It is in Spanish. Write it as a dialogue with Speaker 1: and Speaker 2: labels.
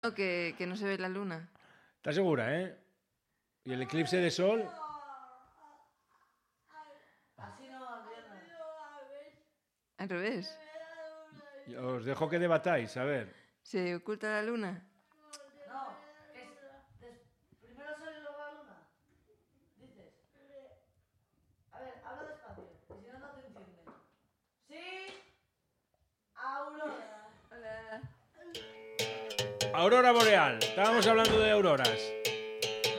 Speaker 1: No, que no se ve la luna.
Speaker 2: ¿Estás segura, ¿Y el eclipse de sol?
Speaker 3: Así no, Adriana.
Speaker 1: Al revés.
Speaker 2: Os dejo que debatáis, a ver.
Speaker 1: ¿Se oculta la luna?
Speaker 3: No, primero sale luego la luna. Dices. A ver, habla despacio, que si no, no te entienden. Sí. Aurora.
Speaker 1: Hola.
Speaker 2: Aurora boreal. Estábamos hablando de auroras.